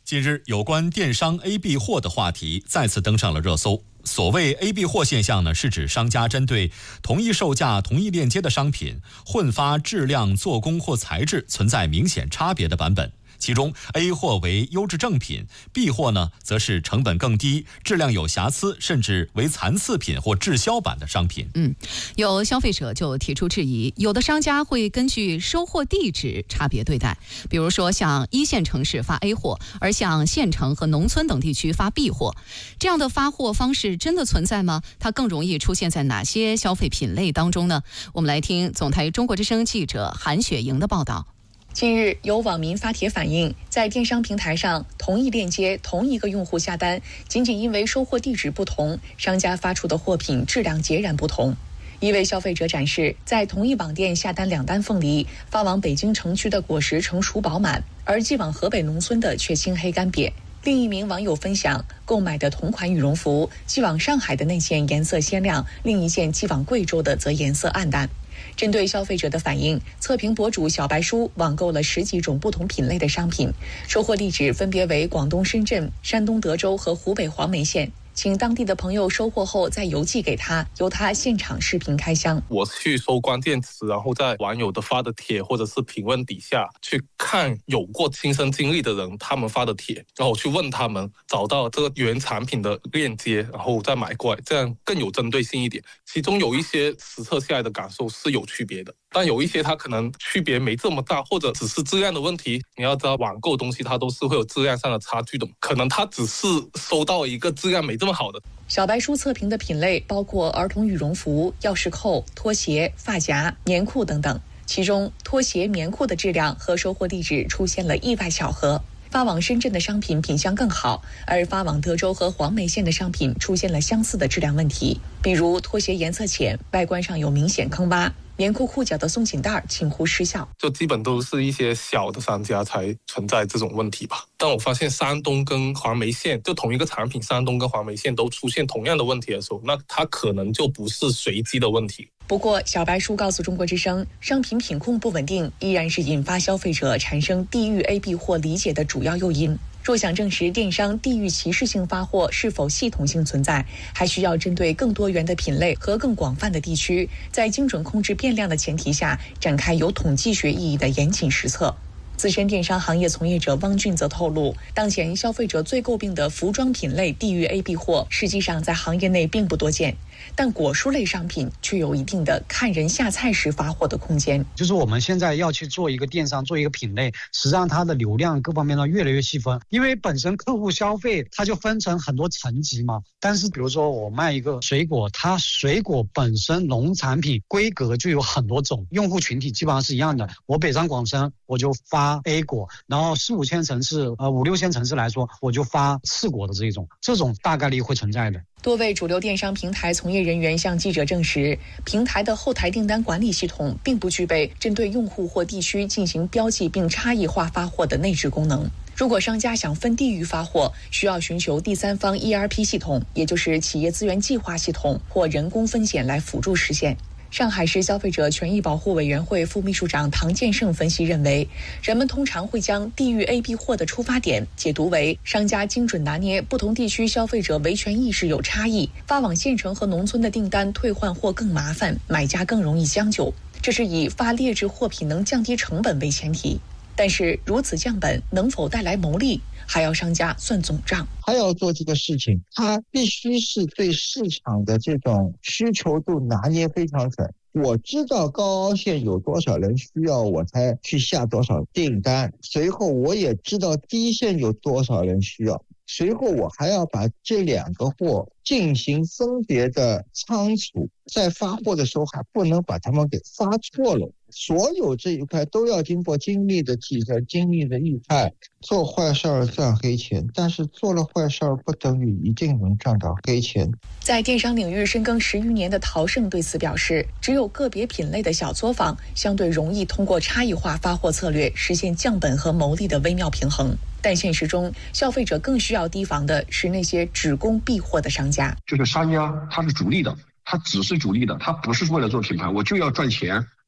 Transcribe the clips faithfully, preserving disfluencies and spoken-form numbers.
近日，有关电商 A B 货的话题再次登上了热搜。所谓 A B 货现象呢，是指商家针对同一售价、同一链接的商品，混发质量、做工或材质存在明显差别的版本。其中 A 货为优质正品， B 货呢则是成本更低、质量有瑕疵，甚至为残次品或滞销版的商品。 嗯，有消费者就提出质疑，有的商家会根据收货地址差别对待，比如说像一线城市发 A 货，而向县城和农村等地区发 B 货，这样的发货方式真的存在吗？它更容易出现在哪些消费品类当中呢？我们来听总台中国之声记者韩雪莹的报道。 近日，有网民发帖反映，在电商平台上，同一链接、同一个用户下单，仅仅因为收货地址不同，商家发出的货品质量截然不同。一位消费者展示，在同一网店下单两单凤梨，发往北京城区的果实成熟饱满，而寄往河北农村的却青黑干瘪。另一名网友分享，购买的同款羽绒服，寄往上海的那件颜色鲜亮，另一件寄往贵州的则颜色暗淡。针对消费者的反映，测评博主小白书网购了十几种不同品类的商品，收货地址分别为广东深圳、山东德州和湖北黄梅县，请当地的朋友收货后再邮寄给他，由他现场视频开箱。 我去搜关键词，然后在网友的发的帖或者是评论底下去看有过亲身经历的人他们发的帖，然后我去问他们，找到这个原产品的链接，然后再买过来，这样更有针对性一点。其中有一些实测下来的感受是有区别的，但有一些它可能区别没这么大，或者只是质量的问题。你要知道网购东西它都是会有质量上的差距的，可能它只是收到一个质量没这么好的。 小白书测评的品类包括儿童羽绒服、钥匙扣、拖鞋、发夹、棉裤等等，其中拖鞋、棉裤的质量和收货地址出现了意外巧合。发往深圳的商品品相更好，而发往德州和黄梅县的商品出现了相似的质量问题，比如拖鞋颜色浅，外观上有明显坑洼，棉裤裤脚的松紧带近乎失效， 就基本都是一些小的商家才存在这种问题吧。但我发现山东跟黄梅县就同一个产品，山东跟黄梅县都出现同样的问题的时候，那它可能就不是随机的问题。 不过，小白书告诉中国之声，商品品控不稳定依然是引发消费者产生地域 A B 货理解的主要诱因。若想证实电商地域歧视性发货是否系统性存在，还需要针对更多元的品类和更广泛的地区，在精准控制变量的前提下，展开有统计学意义的严谨实测。资深电商行业从业者汪俊则透露，当前消费者最诟病的服装品类地域 A B 货，实际上在行业内并不多见，但果蔬类商品却有一定的看人下菜时发货的空间。 就是我们现在要去做一个电商，做一个品类，实际上它的流量各方面呢越来越细分，因为本身客户消费它就分成很多层级嘛。但是比如说我卖一个水果，它水果本身农产品规格就有很多种，用户群体基本上是一样的。我北上广深我就发 A 果，然后四五线城市呃五六线城市来说，我就发次果的这种，这种大概率会存在的。 多位主流电商平台从业人员向记者证实，平台的后台订单管理系统并不具备针对用户或地区进行标记并差异化发货的内置功能。如果商家想分地域发货，需要寻求第三方 E R P 系统，也就是企业资源计划系统或人工分拣来辅助实现。上海市消费者权益保护委员会副秘书长唐建胜分析认为，人们通常会将地域 A B 货的出发点解读为商家精准拿捏不同地区消费者维权意识有差异，发往县城和农村的订单退换货更麻烦，买家更容易将就，这是以发劣质货品能降低成本为前提。但是如此降本能否带来牟利，还要商家算总账。 他要做这个事情，他必须是对市场的这种需求度拿捏非常准。我知道高凹陷有多少人需要，我才去下多少订单，随后我也知道低线有多少人需要，随后我还要把这两个货进行分别的仓储，在发货的时候还不能把它们给发错了。所有这一块都要经过精密的计算、精密的预判。做坏事儿赚黑钱，但是做了坏事儿不等于一定能赚到黑钱。 在电商领域深耕十余年的陶胜对此表示，只有个别品类的小作坊相对容易通过差异化发货策略实现降本和牟利的微妙平衡。但现实中，消费者更需要提防的是那些只供避货的商家。 这个商家他是逐利的，他只是逐利的，他不是为了做品牌，我就要赚钱，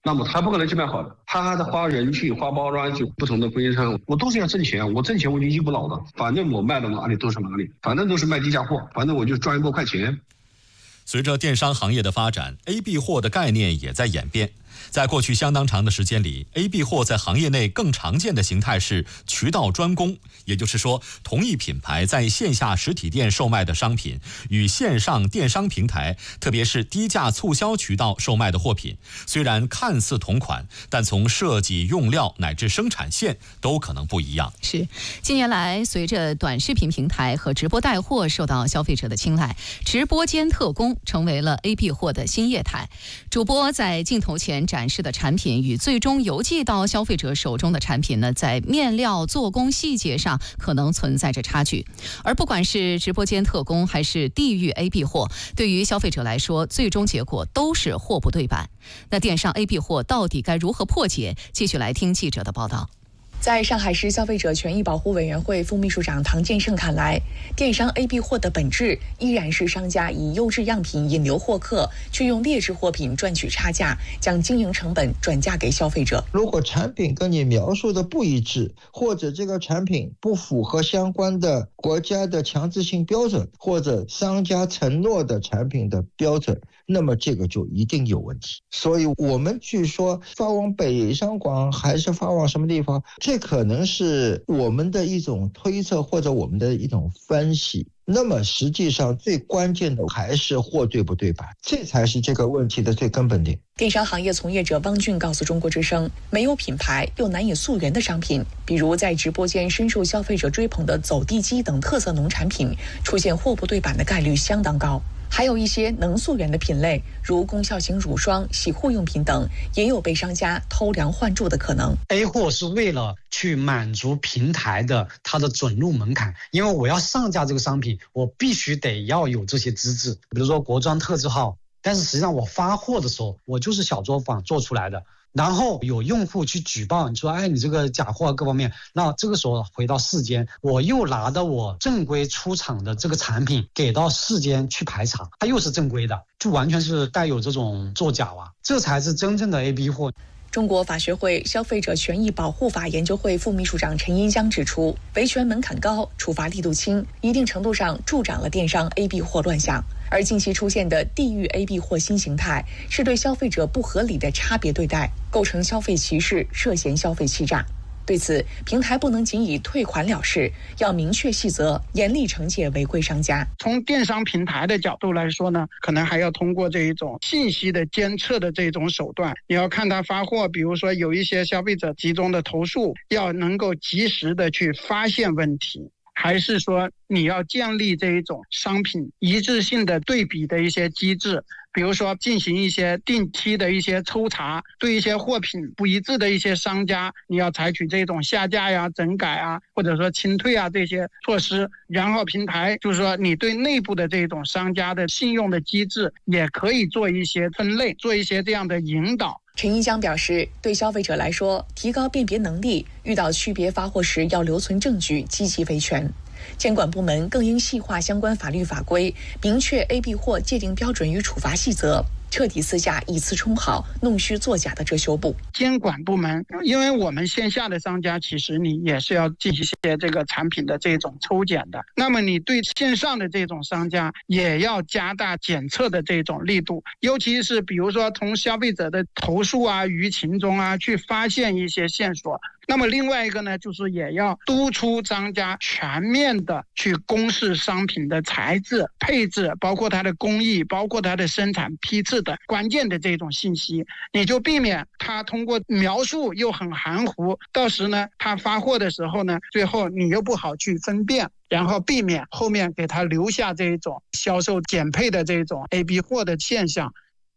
那么他不可能去卖好的，他还得花人去花包装去不同的供应商，我都是要挣钱，我挣钱我就一股脑的，反正我卖到哪里都是哪里，反正都是卖低价货，反正我就赚一波快钱。 随着电商行业的发展 ，A B 货的概念也在演变。在过去相当长的时间里 ，A B 货在行业内更常见的形态是渠道专供，也就是说，同一品牌在线下实体店售卖的商品，与线上电商平台，特别是低价促销渠道售卖的货品，虽然看似同款，但从设计、用料乃至生产线都可能不一样。 是，近年来，随着短视频平台和直播带货受到消费者的青睐，直播间特供成为了 A B 货的新业态。主播在镜头前展示的产品与最终邮寄到消费者手中的产品呢，在面料、做工细节上可能存在着差距。而不管是直播间特供还是地域 A B 货，对于消费者来说，最终结果都是货不对版。那电商 A B 货到底该如何破解？继续来听记者的报道。 在上海市消费者权益保护委员会副秘书长唐建胜看来，电商 A B 货的本质依然是商家以优质样品引流获客，却用劣质货品赚取差价，将经营成本转嫁给消费者。 如果产品跟你描述的不一致，或者这个产品不符合相关的国家的强制性标准，或者商家承诺的产品的标准，那么这个就一定有问题。所以我们去说发往北上广还是发往什么地方，这可能是我们的一种推测或者我们的一种分析。那么实际上最关键的还是货对不对版，这才是这个问题的最根本点。 电商行业从业者汪俊告诉中国之声，没有品牌又难以溯源的商品，比如在直播间深受消费者追捧的走地鸡等特色农产品，出现货不对版的概率相当高。还有一些能溯源的品类，如功效型乳霜、洗护用品等，也有被商家偷梁换柱的可能。 A 货是为了去满足平台的它的准入门槛，因为我要上架这个商品，我必须得要有这些资质，比如说国装特字号，但是实际上我发货的时候，我就是小作坊做出来的。然后有用户去举报，你说哎你这个假货各方面，那这个时候回到市间，我又拿到我正规出厂的这个产品给到市间去排查，它又是正规的，就完全是带有这种作假啊，这才是真正的 A B 货。 中国法学会消费者权益保护法研究会副秘书长陈英江指出，维权门槛高，处罚力度轻，一定程度上助长了电商 A B 货乱象。而近期出现的地域 A B 货新形态，是对消费者不合理的差别对待，构成消费歧视，涉嫌消费欺诈。对此，平台不能仅以退款了事，要明确细则，严厉惩戒违规商家。 从电商平台的角度来说呢，可能还要通过这一种信息的监测的这种手段，你要看他发货，比如说有一些消费者集中的投诉，要能够及时的去发现问题。还是说你要建立这一种商品一致性的对比的一些机制，比如说进行一些定期的一些抽查，对一些货品不一致的一些商家，你要采取这种下架呀、整改啊，或者说清退啊这些措施。然后平台就是说你对内部的这种商家的信用的机制也可以做一些分类，做一些这样的引导。 陈一江表示，对消费者来说，提高辨别能力，遇到区别发货时要留存证据，积极维权。监管部门更应细化相关法律法规，明确 A B 货界定标准与处罚细则，彻底撕下以次充好、弄虚作假的遮羞布。 监管部门，因为我们线下的商家其实你也是要进行一些这个产品的这种抽检的，那么你对线上的这种商家也要加大检测的这种力度，尤其是比如说从消费者的投诉啊、舆情中啊去发现一些线索。那么另外一个呢，就是也要督促商家全面的去公示商品的材质、配置，包括它的工艺，包括它的生产批次的关键的这种信息，你就避免他通过描述又很含糊，到时呢他发货的时候呢，最后你又不好去分辨，然后避免后面给他留下这种销售减配的这种 A B 货的现象。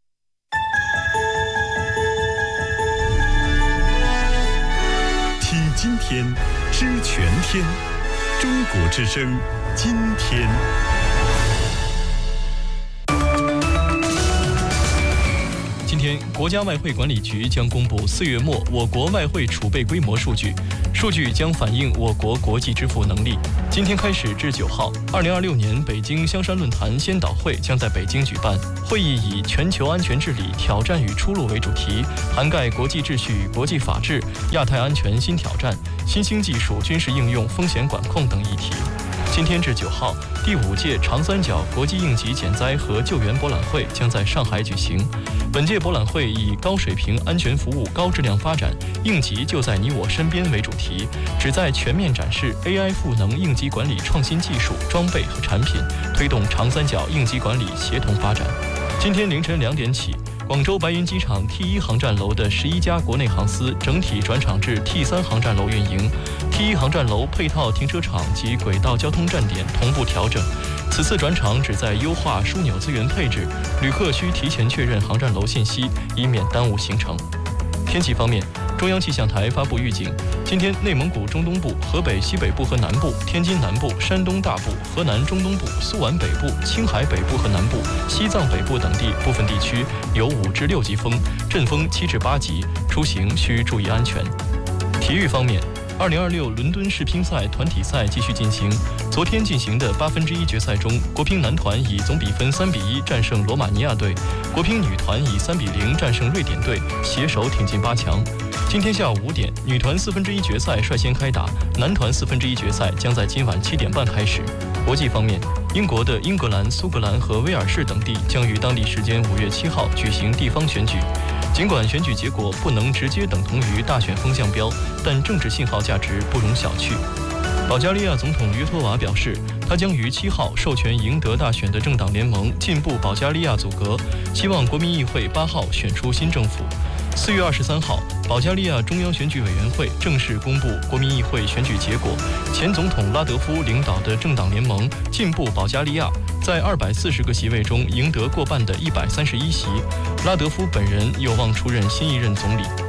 听今天，知全天，中国之声，今天。 今天，国家外汇管理局将公布四月末我国外汇储备规模数据。 数据将反映我国国际支付能力。今天开始至九号，二零二六年北京香山论坛先导会将在北京举办。会议以全球安全治理挑战与出路为主题，涵盖国际秩序与国际法治、亚太安全新挑战、新兴技术军事应用、风险管控等议题。今天至九号，第五届长三角国际应急减灾和救援博览会将在上海举行。本届博览会以高水平安全服务、高质量发展、应急就在你我身边为主题，旨在全面展示 A I 赋能应急管理创新技术、装备和产品，推动长三角应急管理协同发展。今天凌晨两点起，广州白云机场 T 一航站楼的十一家国内航司整体转场至 T 三航站楼运营。T 一航站楼配套停车场及轨道交通站点同步调整。此次转场旨在优化枢纽资源配置，旅客需提前确认航站楼信息，以免耽误行程。天气方面，中央气象台发布预警，今天内蒙古中东部、河北西北部和南部、天津南部、山东大部、河南中东部、苏皖北部、青海北部和南部、西藏北部等地部分地区有五至六级风，阵风七至八级，出行需注意安全。体育方面，二零二六伦敦世乒赛团体赛继续进行。昨天进行的八分之一决赛中，国乒男团以总比分三比一战胜罗马尼亚队，国乒女团以三比零战胜瑞典队，携手挺进八强。今天下午五点，女团四分之一决赛率先开打，男团四分之一决赛将在今晚七点半开始。国际方面，英国的英格兰、苏格兰和威尔士等地将于当地时间五月七号举行地方选举。尽管选举结果不能直接等同于大选风向标，但政治信号价值不容小觑。保加利亚总统约托娃表示，他将于七号授权赢得大选的政党联盟进步保加利亚组阁，希望国民议会八号选出新政府。四月二十三号，保加利亚中央选举委员会正式公布国民议会选举结果，前总统拉德夫领导的政党联盟进步保加利亚在二百四十个席位中赢得过半的一百三十一席，拉德夫本人有望出任新一任总理。